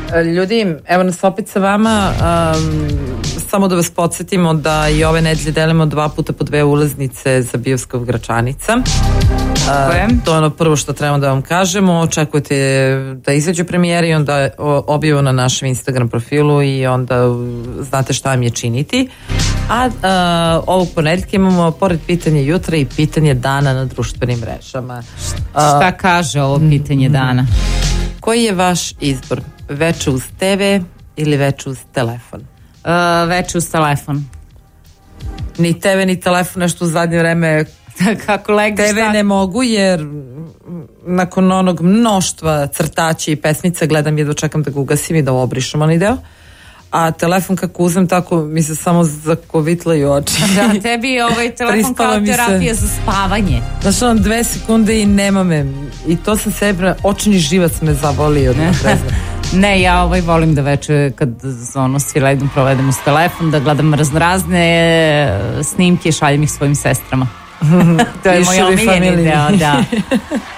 Ljudi, evo nas opet sa vama. Samo da vas podsjetimo da i ove nedelje delimo 2 puta po 2 ulaznice za bioskop Gračanica. To je ono prvo što trebamo da vam kažemo. Očekujte da izađu premijeri i onda objavu na našem Instagram profilu i onda znate šta vam je činiti. Ovog ponedeljka imamo pored pitanja jutra i pitanje dana na društvenim mrežama. Šta kaže ovo pitanje dana? Koji je vaš izbor? Veče uz TV ili veče uz telefon? Veče uz telefon. Ni TV ni telefon, nešto u zadnje vreme kako legde TV šta? Ne mogu jer nakon onog mnoštva crtaća i pesmica gledam jedva čekam da ga ugasim i da obrišem onaj deo. A telefon kako uzem tako mi se samo zakovitlaju oči. Da, tebi je telefon kao terapija za spavanje. Znaš, 2 sekunde i nema me. I to sam sebe, očni živac me zavolio. Ne, ja volim da veče kad svi legom provedem uz telefon, da gledam raznorazne snimke i šaljem ih svojim sestrama. To je moj omiljeni deo, da.